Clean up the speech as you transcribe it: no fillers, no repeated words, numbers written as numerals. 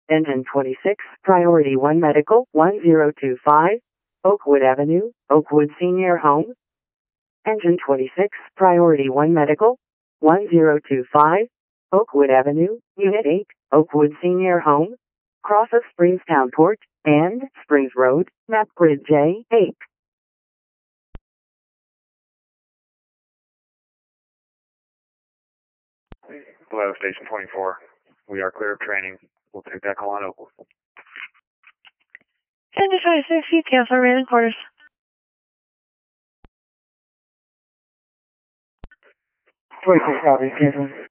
Engine 26, Priority 1 Medical, 1025, Oakwood Avenue, Oakwood Senior Home. Engine 26, Priority 1 Medical, 1025, Oakwood Avenue, Unit 8, Oakwood Senior Home. Cross of Springstown Port and Springs Road, map grid J8. Below Station 24. We are clear of training. We'll take that call on Oakwood. Engine 26, you cancel remaining quarters. 26 copy, cancel.